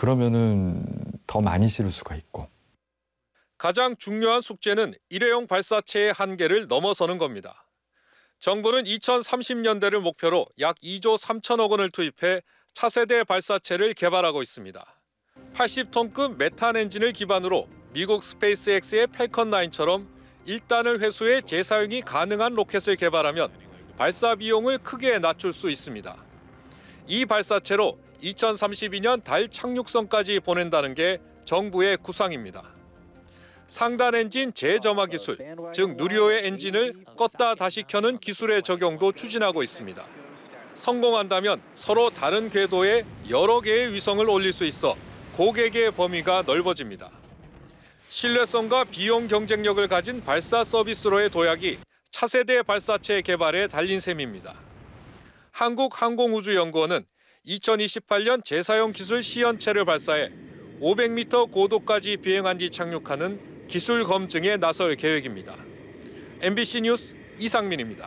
그러면은 더 많이 실을 수가 있고. 가장 중요한 숙제는 일회용 발사체의 한계를 넘어서는 겁니다. 정부는 2030년대를 목표로 약 2조 3천억 원을 투입해 차세대 발사체를 개발하고 있습니다. 80톤급 메탄 엔진을 기반으로 미국 스페이스X의 팰컨 9처럼 1단을 회수해 재사용이 가능한 로켓을 개발하면 발사 비용을 크게 낮출 수 있습니다. 이 발사체로 2032년 달 착륙선까지 보낸다는 게 정부의 구상입니다. 상단 엔진 재점화 기술, 즉 누리호의 엔진을 껐다 다시 켜는 기술의 적용도 추진하고 있습니다. 성공한다면 서로 다른 궤도에 여러 개의 위성을 올릴 수 있어 고객의 범위가 넓어집니다. 신뢰성과 비용 경쟁력을 가진 발사 서비스로의 도약이 차세대 발사체 개발에 달린 셈입니다. 한국항공우주연구원은 2028년 재사용 기술 시연체를 발사해 500m 고도까지 비행한 뒤 착륙하는 기술 검증에 나설 계획입니다. MBC 뉴스 이상민입니다.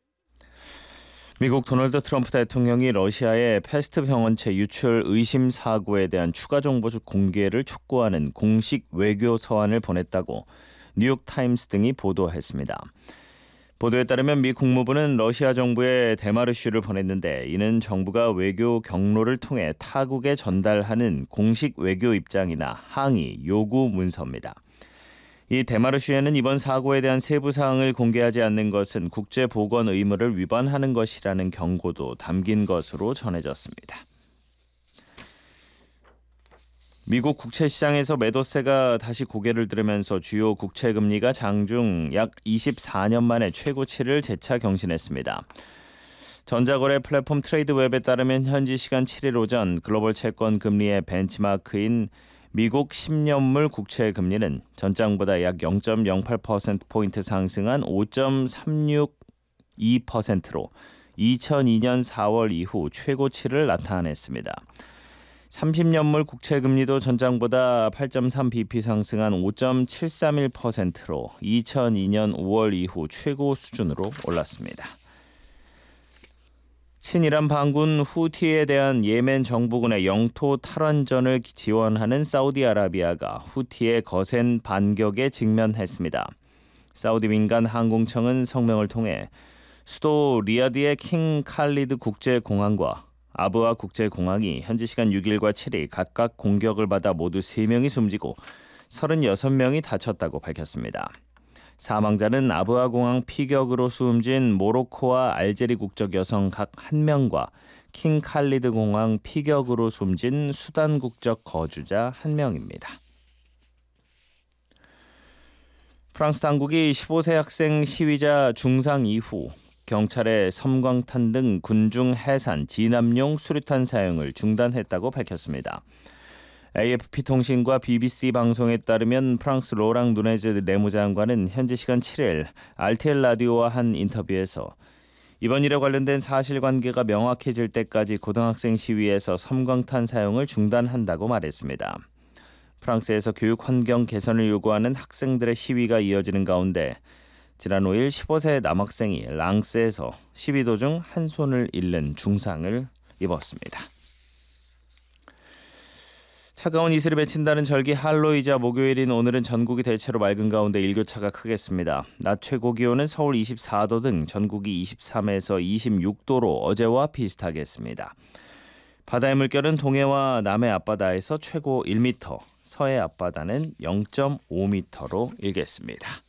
미국 도널드 트럼프 대통령이 러시아의 패스트 병원체 유출 의심 사고에 대한 추가 정보 공개를 촉구하는 공식 외교 서한을 보냈다고 뉴욕타임스 등이 보도했습니다. 보도에 따르면 미 국무부는 러시아 정부에 데마르슈를 보냈는데 이는 정부가 외교 경로를 통해 타국에 전달하는 공식 외교 입장이나 항의, 요구 문서입니다. 이 데마르슈에는 이번 사고에 대한 세부 사항을 공개하지 않는 것은 국제보건 의무를 위반하는 것이라는 경고도 담긴 것으로 전해졌습니다. 미국 국채시장에서 매도세가 다시 고개를 들으면서 주요 국채금리가 장중 약 24년 만에 최고치를 재차 경신했습니다. 전자거래 플랫폼 트레이드웹에 따르면 현지 시간 7일 오전 글로벌 채권 금리의 벤치마크인 미국 10년물 국채 금리는 전장보다 약 0.08%포인트 상승한 5.362%로 2002년 4월 이후 최고치를 나타냈습니다. 30년물 국채 금리도 전장보다 8.3bp 상승한 5.731%로 2002년 5월 이후 최고 수준으로 올랐습니다. 친이란 반군 후티에 대한 예멘 정부군의 영토 탈환전을 지원하는 사우디아라비아가 후티의 거센 반격에 직면했습니다. 사우디 민간 항공청은 성명을 통해 수도 리야드의 킹 칼리드 국제공항과 아부아 국제공항이 현지 시간 6일과 7일 각각 공격을 받아 모두 3명이 숨지고 36명이 다쳤다고 밝혔습니다. 사망자는 아부아 공항 피격으로 숨진 모로코와 알제리 국적 여성 각 1명과 킹 칼리드 공항 피격으로 숨진 수단 국적 거주자 1명입니다. 프랑스 당국이 15세 학생 시위자 중상 이후 경찰의 섬광탄 등 군중 해산, 진압용 수류탄 사용을 중단했다고 밝혔습니다. AFP 통신과 BBC 방송에 따르면 프랑스 로랑 누네즈 내무장관은 현지 시간 7일 RTL 라디오와 한 인터뷰에서 이번 일에 관련된 사실관계가 명확해질 때까지 고등학생 시위에서 섬광탄 사용을 중단한다고 말했습니다. 프랑스에서 교육 환경 개선을 요구하는 학생들의 시위가 이어지는 가운데 지난 5일 15세 남학생이 랑스에서 시위 도중 한 손을 잃는 중상을 입었습니다. 차가운 이슬이 맺힌다는 절기 할로이자 목요일인 오늘은 전국이 대체로 맑은 가운데 일교차가 크겠습니다. 낮 최고 기온은 서울 24도 등 전국이 23에서 26도로 어제와 비슷하겠습니다. 바다의 물결은 동해와 남해 앞바다에서 최고 1m, 서해 앞바다는 0.5m로 일겠습니다.